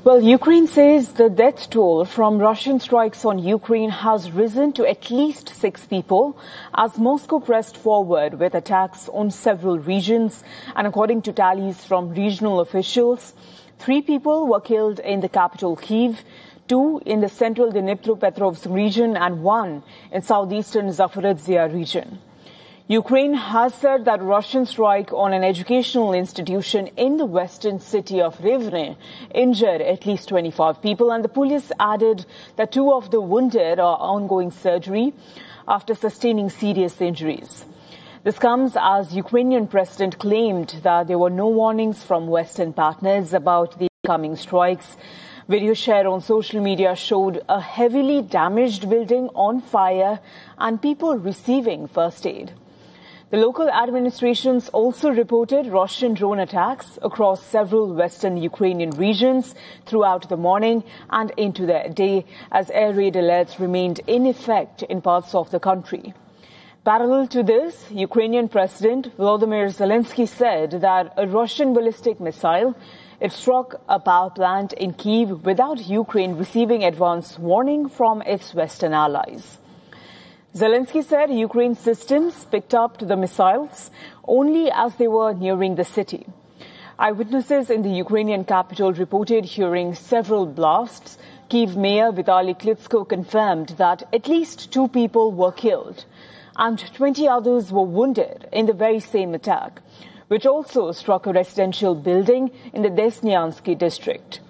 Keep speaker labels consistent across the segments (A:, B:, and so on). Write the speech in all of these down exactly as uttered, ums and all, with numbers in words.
A: Well, Ukraine says the death toll from Russian strikes on Ukraine has risen to at least six people as Moscow pressed forward with attacks on several regions. And according to tallies from regional officials, three people were killed in the capital Kyiv, two in the central Dnipropetrovsk region and one in southeastern Zaporizhzhia region. Ukraine has said that Russian strike on an educational institution in the western city of Rivne injured at least twenty-five people, and the police added that two of the wounded are ongoing surgery after sustaining serious injuries. This comes as Ukrainian president claimed that there were no warnings from Western partners about the coming strikes. Video shared on social media showed a heavily damaged building on fire and people receiving first aid. The local administrations also reported Russian drone attacks across several western Ukrainian regions throughout the morning and into the day as air raid alerts remained in effect in parts of the country. Parallel to this, Ukrainian President Volodymyr Zelensky said that a Russian ballistic missile it struck a power plant in Kyiv without Ukraine receiving advance warning from its Western allies. Zelensky said Ukraine's systems picked up the missiles only as they were nearing the city. Eyewitnesses in the Ukrainian capital reported hearing several blasts. Kyiv Mayor Vitaly Klitschko confirmed that at least two people were killed and twenty others were wounded in the very same attack, which also struck a residential building in the Desnyansky district.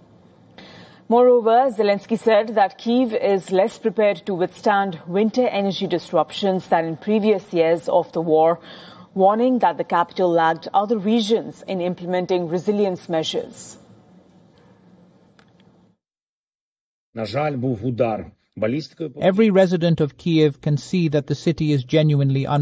A: Moreover, Zelensky said that Kyiv is less prepared to withstand winter energy disruptions than in previous years of the war, warning that the capital lagged other regions in implementing resilience measures.
B: Every resident of Kyiv can see that the city is genuinely under